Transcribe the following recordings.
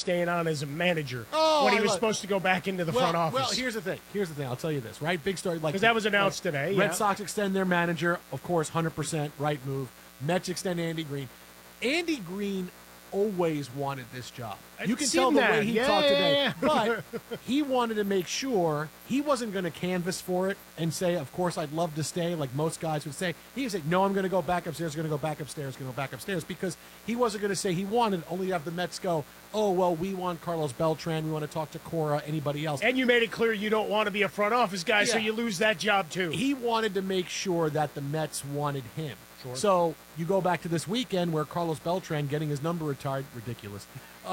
staying on as a manager Oh, when he I was love- supposed to go back into the front office. Well, here's the thing. I'll tell you this, right? Big story. Because that was announced today. Red yeah. Sox extend their manager. Of course, 100% right move. Mets extend Andy Green. Andy Green always wanted this job. You can tell the way he talked today. But he wanted to make sure he wasn't going to canvass for it and say, of course, I'd love to stay, like most guys would say. He would say, no, I'm going to go back upstairs, going to go back upstairs, going to go back upstairs, because he wasn't going to say he wanted, only to have the Mets go, oh, well, we want Carlos Beltran, we want to talk to Cora, anybody else. And you made it clear you don't want to be a front office guy, so Yeah. you lose that job too. He wanted to make sure that the Mets wanted him. Sure. So you go back to this weekend where Carlos Beltran, getting his number retired, ridiculous,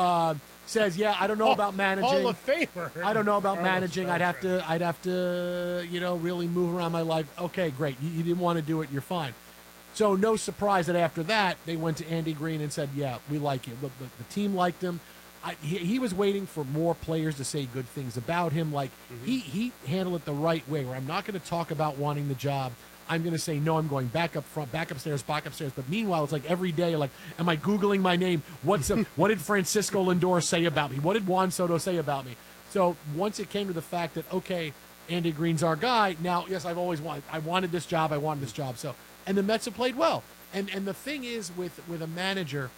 says, yeah, I don't know about managing. Hall of Famer. I don't know about Carlos managing. Beltran. I'd have to, really move around my life. Okay, great. You didn't want to do it. You're fine. So no surprise that after that, they went to Andy Green and said, yeah, we like you. The team liked him. He was waiting for more players to say good things about him. Like, he handled it the right way, where I'm not going to talk about wanting the job. I'm going to say, no, I'm going back up front, back upstairs, back upstairs. But meanwhile, it's like every day, like, am I Googling my name? What did Francisco Lindor say about me? What did Juan Soto say about me? So once it came to the fact that, okay, Andy Green's our guy, now, yes, I wanted this job. So, and the Mets have played well. And the thing is with a manager,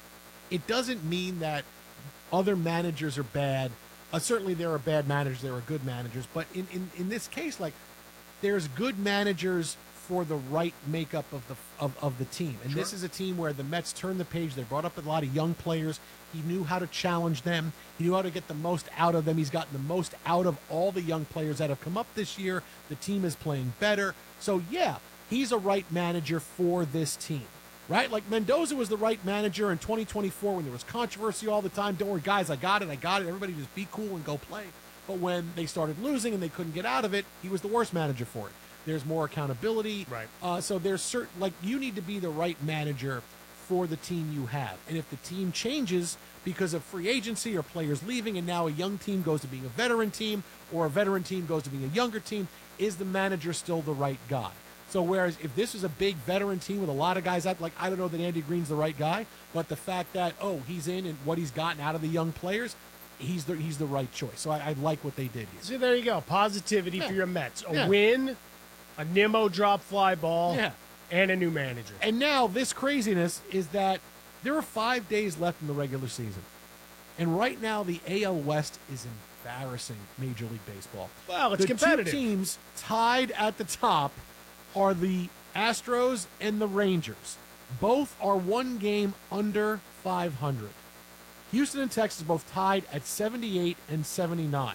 it doesn't mean that other managers are bad. Certainly there are bad managers, there are good managers. But in this case, like, there's good managers for the right makeup of the team. And Sure. This is a team where the Mets turned the page. They brought up a lot of young players. He knew how to challenge them. He knew how to get the most out of them. He's gotten the most out of all the young players that have come up this year. The team is playing better. So, yeah, he's a right manager for this team. Right? Like, Mendoza was the right manager in 2024 when there was controversy all the time. Don't worry, guys, I got it. Everybody just be cool and go play. But when they started losing and they couldn't get out of it, he was the worst manager for it. There's more accountability. Right. So there's certain, like, you need to be the right manager for the team you have. And if the team changes because of free agency or players leaving, and now a young team goes to being a veteran team, or a veteran team goes to being a younger team, is the manager still the right guy? So whereas if this was a big veteran team with a lot of guys out, like, I don't know that Andy Green's the right guy, but the fact that, he's in and what he's gotten out of the young players, he's the right choice. So I like what they did here. So there you go. Positivity for your Mets. A Yeah. win, a Nimmo drop fly ball, Yeah. and a new manager. And now this craziness is that there are 5 days left in the regular season. And right now the AL West is embarrassing Major League Baseball. Well, it's the competitive. The two teams tied at the top are the Astros and the Rangers. Both are one game under 500. Houston and Texas both tied at 78 and 79.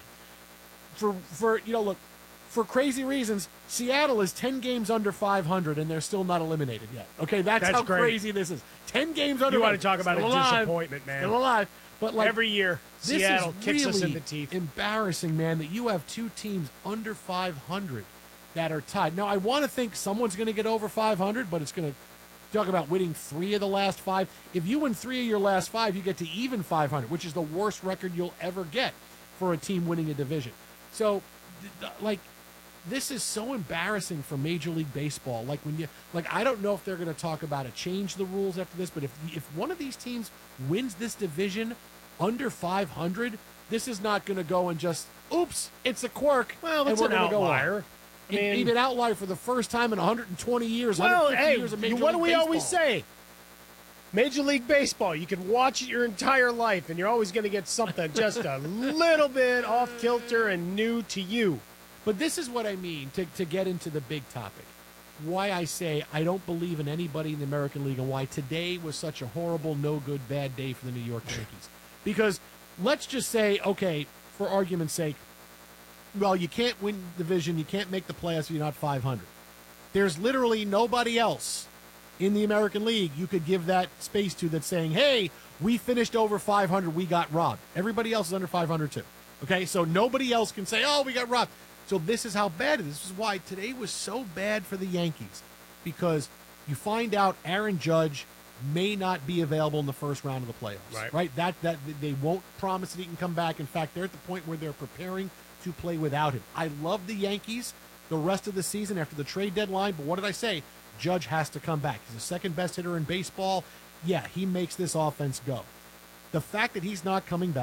For crazy reasons, Seattle is 10 games under 500 and they're still not eliminated yet. Okay, that's how great. crazy this is. 10 games under. You want to talk about a Still alive. disappointment, man. Still alive. But like every year, this Seattle is kicks us in really the teeth. embarrassing, man, that you have two teams under 500 that are tied. Now, I want to think someone's going to get over 500, but it's going to talk about winning 3 of the last 5. If you win 3 of your last 5, you get to even 500, which is the worst record you'll ever get for a team winning a division. So, this is so embarrassing for Major League Baseball. I don't know if they're going to talk about it, change the rules after this, but if one of these teams wins this division under 500, this is not going to go and just, oops, it's a quirk. Well, it's an outlier. Even an outlier for the first time in 120 years. Well, 150 hey, years of Major what do League we Baseball. always say? Major League Baseball, you can watch it your entire life, and you're always going to get something just a little bit off kilter and new to you. But this is what I mean, to get into the big topic. Why I say I don't believe in anybody in the American League and why today was such a horrible, no good, bad day for the New York Yankees. Because let's just say, okay, for argument's sake, well, you can't win the division, you can't make the playoffs if you're not 500. There's literally nobody else in the American League you could give that space to that's saying, hey, we finished over 500, we got robbed. Everybody else is under 500 too. Okay, so nobody else can say, oh, we got robbed. So this is how bad it is. This is why today was so bad for the Yankees, because you find out Aaron Judge may not be available in the first round of the playoffs. Right? That they won't promise that he can come back. In fact, they're at the point where they're preparing to play without him. I love the Yankees the rest of the season after the trade deadline, but what did I say? Judge has to come back. He's the second best hitter in baseball. Yeah, he makes this offense go. The fact that he's not coming back